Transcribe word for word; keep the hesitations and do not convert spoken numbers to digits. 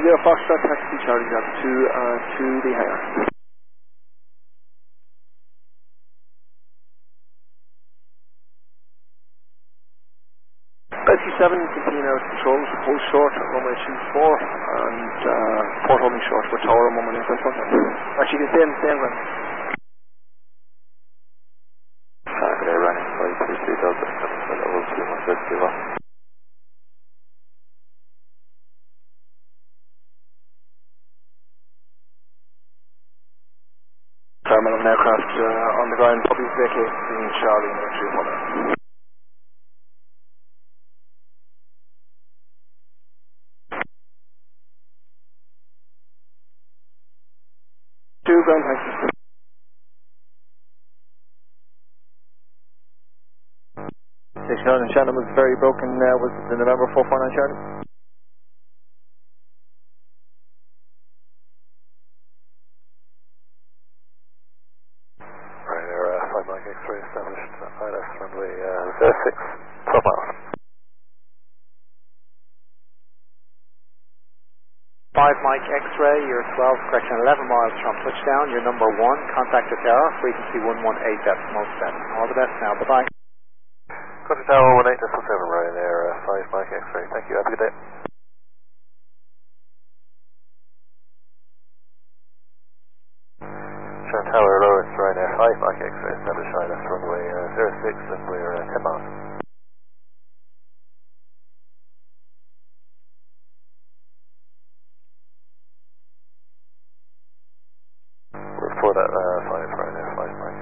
Zero Foxtrot, taxi Charlie Delta two uh, to the hangar. Rescue seven, continue out control, hold short, runway two four, and uh, port holding short for tower and one minute in front. Actually, the same, same run. Saturday running five three three Delta seven for level two one six zero. Terminal aircraft uh, on the ground, probably vacating Charlie in three one. Two ground taxis. Station on Shannon was very broken, uh, was it the November four four nine Charlie? Right there, uh, five Mike X-ray established, I L S runway uh, zero six, twelve miles. five Mike X-ray, you're twelve, correction, eleven miles from touchdown, you're number one, contact the tower, frequency one one eight decimal seven. All the best now, bye-bye. Go to tower one eight decimal seven, right there, uh, five Mike X-ray, thank you, have a good day. Shan Tower, Lawrence, right there, five Mike X-ray established, I L S runway uh, zero six, and we're uh, ten miles.